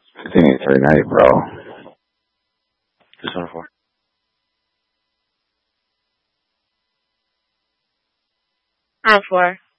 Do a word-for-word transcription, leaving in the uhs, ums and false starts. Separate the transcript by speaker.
Speaker 1: Continue every night, bro.
Speaker 2: Two seven four.
Speaker 3: On four.